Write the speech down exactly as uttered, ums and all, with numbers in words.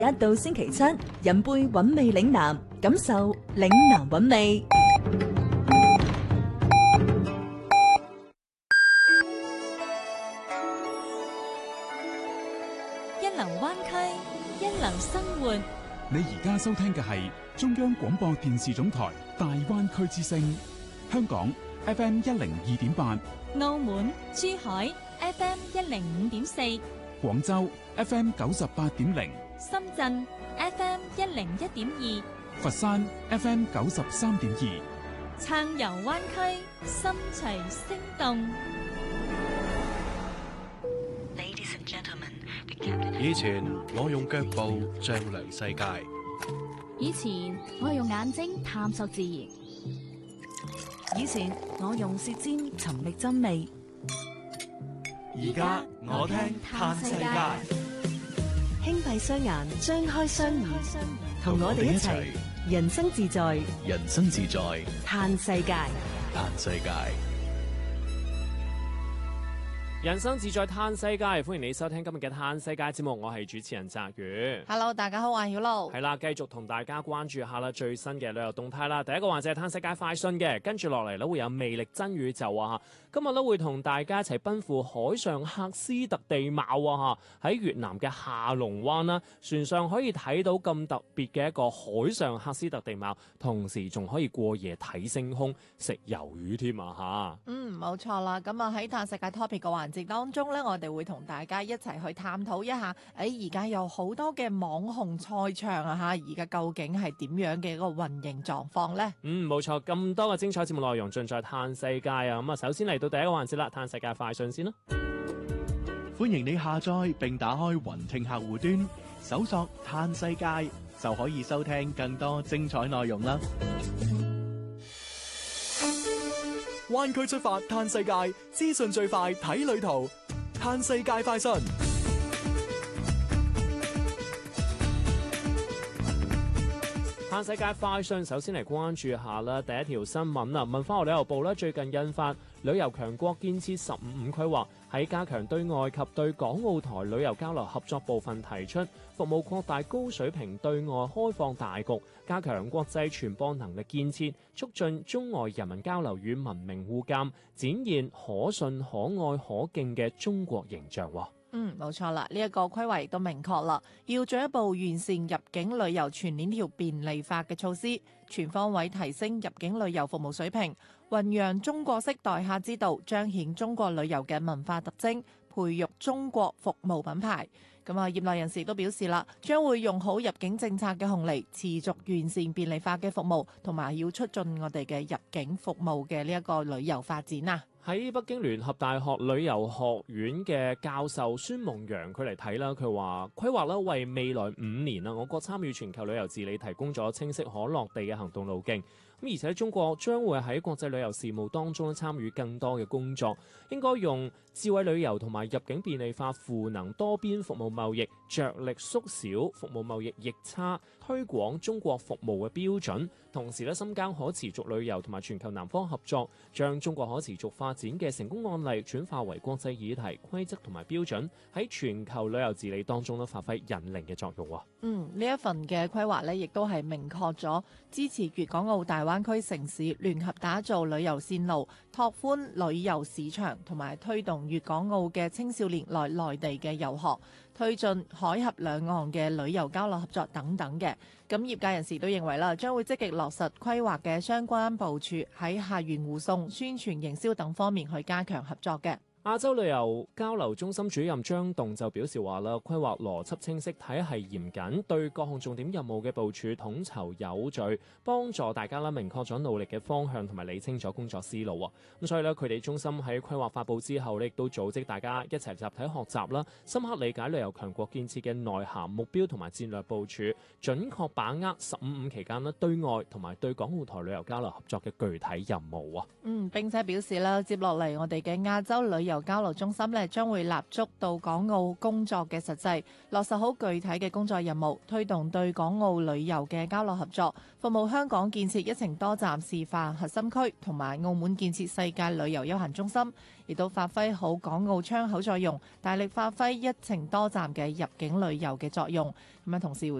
一到星期七，飲杯韻味嶺南，感受嶺南韻味。 一流灣區，一流生活。 你而家收聽嘅係中央廣播電視總台大灣區之聲，香港 F M 一零二點八， 澳門、珠海 F M 一零五點四， 廣州 F M 九十八點零， 深圳 F M 一零一點二， 佛山 F M 九十三點二。 暢遊灣區，心隨聲動。 以前我用腳步丈量世界， 以前我用眼睛探索自然， 以前我用舌尖尋覓真味， 而家我聽嘆世界。 輕閉雙眼，張開雙耳，同我哋一齊人生自在， 人生自在， 嘆世界， 嘆世界。 人生自在嘆世界，歡迎你收聽今日嘅嘆世界節目，我係主持人澤宇。 Hello， 大家好，我係曉露。 係啦，繼續同大家關注下啦最新嘅旅遊動態啦。第一個環節係嘆世界快訊嘅，跟住落嚟咧會有魅力真宇宙啊！今日咧會同大家一齊奔赴海上喀斯特地貌啊！喺越南嘅下龍灣啦，船上可以睇到咁特別嘅一個海上喀斯特地貌，同時仲可以過夜睇星空、食魷魚添啊！吓， 嗯，冇錯啦。咁啊喺嘆世界 topic 嘅環節當中咧，我哋會同大家一齊去探討一下，誒而家有好多嘅網紅賽場啊嚇，而家究竟係點樣嘅一個運營狀況呢？ 嗯，冇錯，咁多嘅精彩節目內容盡在嘆世界啊！咁啊，首先嚟到第一個環節啦，嘆世界快訊先啦。 歡迎你下載並打開雲聽客戶端，搜索嘆世界就可以收聽更多精彩內容啦。 灣區出發嘆世界，資訊最快睇旅途，嘆世界快訊。 嘆世界快訊，首先嚟關注下啦，第一條新聞啊，文化和旅遊部咧最近印發旅遊強國建設十五五規劃，喺加強對外及對港澳台旅遊交流合作部分提出，服務擴大高水平對外開放大局，加強國際傳播能力建設，促進中外人民交流與文明互鑒，展現可信可愛可敬嘅中國形象。 嗯，冇錯啦，呢、這、一個規劃亦都明確啦，要進一步完善入境旅遊全鏈條便利化嘅措施，全方位提升入境旅遊服務水平，弘揚中國式待客之道，彰顯中國旅遊嘅文化特徵，培育中國服務品牌。咁啊，業內人士都表示啦，將會用好入境政策嘅紅利，持續完善便利化嘅服務，同埋要促進我哋嘅入境服務嘅呢一個旅遊發展啊！ 喺北京聯合大學旅遊學院嘅教授孫夢陽佢嚟睇啦，佢話規劃咧為未來五年啊，我國參與全球旅遊治理提供咗清晰可落地嘅行動路徑。咁而且中國將會喺國際旅遊事務當中參與更多嘅工作，應該用智慧旅遊同埋入境便利化賦能多邊服務貿易，着力縮小服務貿易逆差，推廣中國服務嘅標準，同時咧深耕可持續旅遊同埋全球南方合作，將中國可持續發展嘅成功案例轉化為國際議題、規則同埋標準，喺全球旅遊治理當中咧發揮引領嘅作用。 嗯，呢一份嘅規劃咧，亦都係明確咗支持粵港澳大灣區城市聯合打造旅遊線路，拓寬旅遊市場，同埋推動粵港澳嘅青少年來內地嘅遊學，推進海峽兩岸嘅旅遊交流合作等等嘅。咁業界人士都認為啦，將會積極落實規劃嘅相關部署，喺客源護送、宣傳營銷等方面去加強合作嘅。 亞洲旅遊交流中心主任張棟就表示話啦，規劃邏輯清晰、體系嚴謹，對各項重點任務嘅部署統籌有序，幫助大家啦明確咗努力嘅方向同埋理清咗工作思路啊！咁所以咧，佢哋中心喺規劃發布之後咧，亦都組織大家一齊集體學習啦，深刻理解旅遊強國建設嘅內涵、目標同埋戰略部署，準確把握十五五期間咧對外同埋對港澳台旅遊交流合作嘅具體任務啊！ 嗯，並且表示啦，接落嚟我哋嘅亞洲旅遊遊交流中心咧將會立足到港澳工作嘅實際，落實好具體嘅工作任務，推動對港澳旅遊嘅交流合作，服務香港建設一程多站示範核心區，同埋澳門建設世界旅遊休閒中心，亦都發揮好港澳窗口作用，大力發揮一程多站嘅入境旅遊嘅作用。咁樣同時